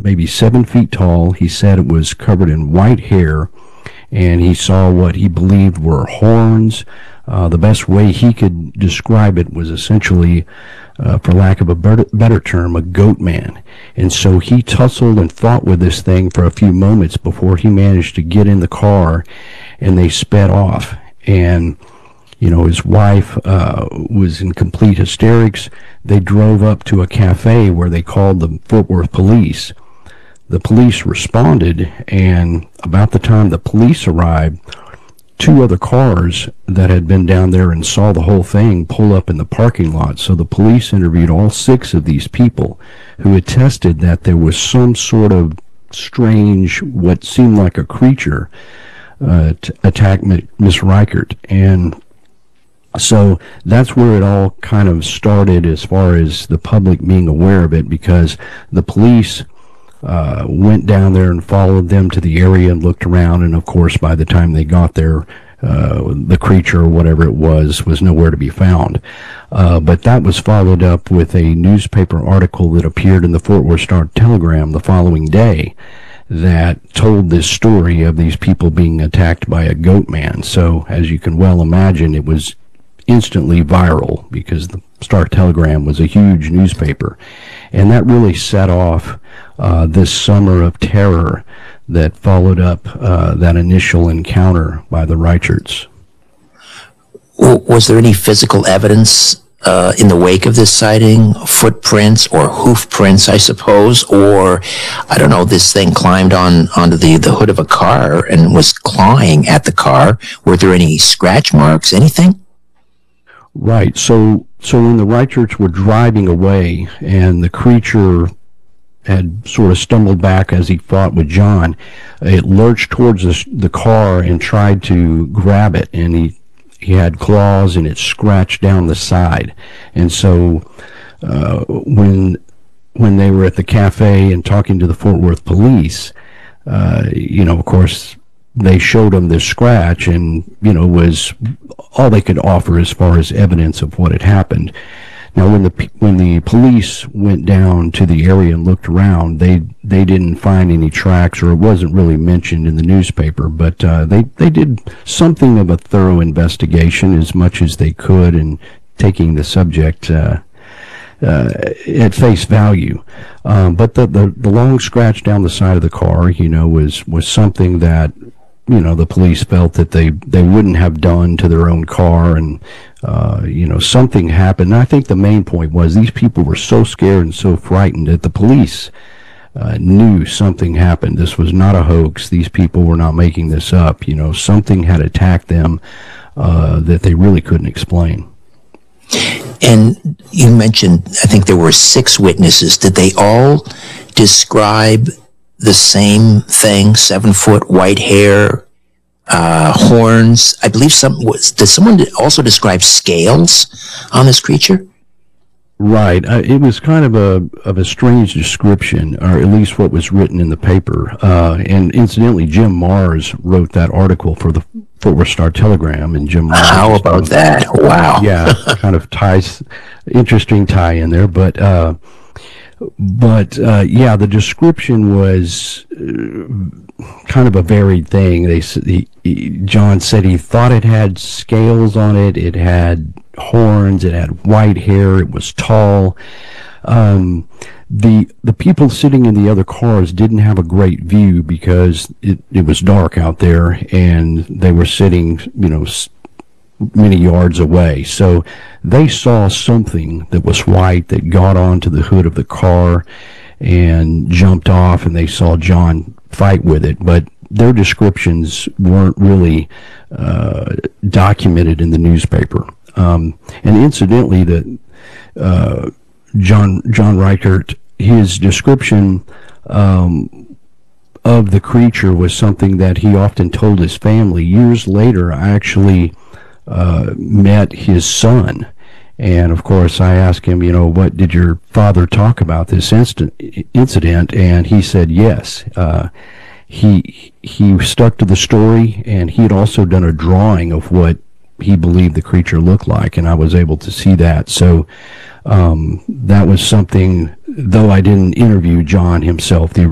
maybe 7 feet tall. He said it was covered in white hair, and he saw what he believed were horns. The best way he could describe it was essentially, for lack of a better term, a goat man. And so he tussled and fought with this thing for a few moments before he managed to get in the car, and they sped off. And his wife was in complete hysterics. They drove up to a cafe where they called the Fort Worth police. The police responded, and about the time the police arrived, 2 other cars that had been down there and saw the whole thing pull up in the parking lot. So the police interviewed all 6 of these people, who attested that there was some sort of strange, what seemed like a creature, attack Miss Reichert. And so that's where it all kind of started as far as the public being aware of it, because the police went down there and followed them to the area and looked around, and of course by the time they got there, the creature or whatever it was nowhere to be found. But that was followed up with a newspaper article that appeared in the Fort Worth Star-Telegram the following day that told this story of these people being attacked by a goat man. So as you can well imagine, it was instantly viral because the Star-Telegram was a huge newspaper, and that really set off this summer of terror that followed up that initial encounter by the Reicherts. Was there any physical evidence in the wake of this sighting? Footprints or hoof prints, I suppose, or I don't know, this thing climbed onto the hood of a car and was clawing at the car. Were there any scratch marks, anything? Right. So when the Reicherts were driving away and the creature had sort of stumbled back as he fought with John, it lurched towards the car and tried to grab it, and he had claws, and it scratched down the side. And so when they were at the cafe and talking to the Fort Worth police, of course, they showed him this scratch, and was all they could offer as far as evidence of what had happened. Now, when the police went down to the area and looked around, they didn't find any tracks, or it wasn't really mentioned in the newspaper. But they did something of a thorough investigation as much as they could, and taking the subject at face value. But the long scratch down the side of the car, was something that the police felt that they wouldn't have done to their own car, and something happened. And I think the main point was these people were so scared and so frightened that the police knew something happened. This was not a hoax. These people were not making this up. Something had attacked them that they really couldn't explain. And you mentioned, I think there were 6 witnesses. Did they all describe the same thing? 7 foot, white hair, horns. I believe did someone also describe scales on this creature? Right. It was kind of a strange description, or at least what was written in the paper. And incidentally, Jim Mars wrote that article for the Fort Worth Star-Telegram, and Jim Mars. How about that? Wow. Yeah, kind of interesting tie in there, but the description was kind of a varied thing. John said he thought it had scales on it. It had horns. It had white hair. It was tall. The people sitting in the other cars didn't have a great view because it was dark out there, and they were sitting, many yards away. So they saw something that was white that got onto the hood of the car and jumped off, and they saw John fight with it. But their descriptions weren't really documented in the newspaper. And incidentally, John Reichert, his description of the creature was something that he often told his family. Years later, I actually met his son, and of course I asked him, what did your father talk about this incident? And he said yes. He stuck to the story, and he had also done a drawing of what he believed the creature looked like, and I was able to see that. So that was something, though I didn't interview John himself, the